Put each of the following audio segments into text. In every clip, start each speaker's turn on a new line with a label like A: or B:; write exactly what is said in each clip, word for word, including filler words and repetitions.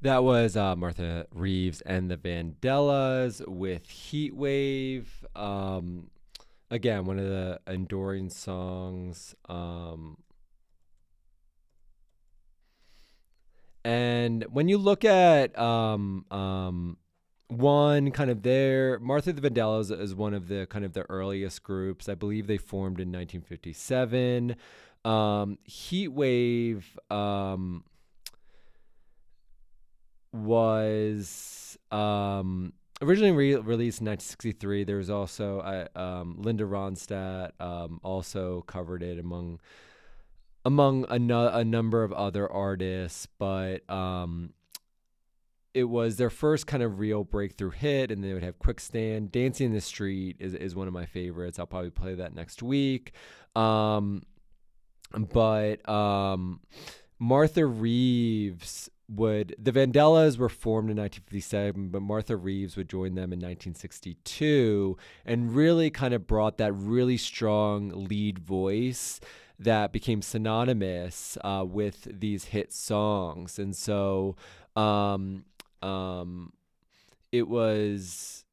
A: That was uh, Martha Reeves and the Vandellas with Heat Wave. Um, again, one of the enduring songs. Um, and when you look at um, um, one kind of their Martha the Vandellas is one of the kind of the earliest groups. I believe they formed in nineteen fifty-seven. Um, Heat Wave. Um, was um, originally re- released in nineteen sixty-three. There was also uh, um, Linda Ronstadt um, also covered it among among a, nu- a number of other artists, but um, it was their first kind of real breakthrough hit, and they would have Quick Stand. Dancing in the Street is, is one of my favorites. I'll probably play that next week. Um, but um, Martha Reeves would the Vandellas were formed in nineteen fifty-seven, but Martha Reeves would join them in nineteen sixty-two and really kind of brought that really strong lead voice that became synonymous uh, with these hit songs. And so um, um, it was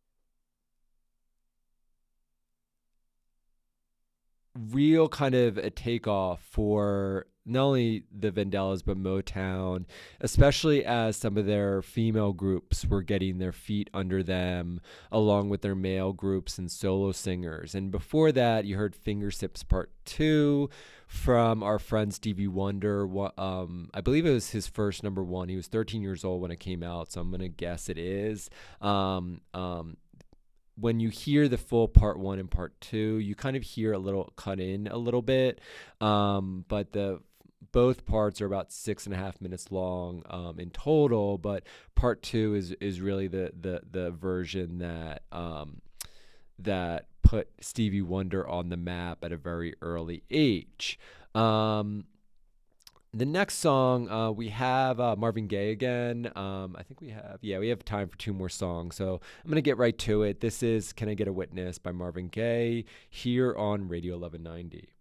A: real kind of a takeoff for not only the Vandellas but Motown, especially as some of their female groups were getting their feet under them, along with their male groups and solo singers. And before that, you heard Finger Sips Part Two from our friend Stevie Wonder. Um, I believe it was his first number one. He was thirteen years old when it came out, so I'm gonna guess it is. Um, um, when you hear the full part one and part two, you kind of hear a little cut in a little bit, um, but the both parts are about six and a half minutes long um, in total. But part two is is really the the the version that um, that put Stevie Wonder on the map at a very early age. Um, the next song, uh, we have uh, Marvin Gaye again. Um, I think we have, yeah, we have time for two more songs. So I'm going to get right to it. This is Can I Get a Witness by Marvin Gaye here on Radio eleven ninety.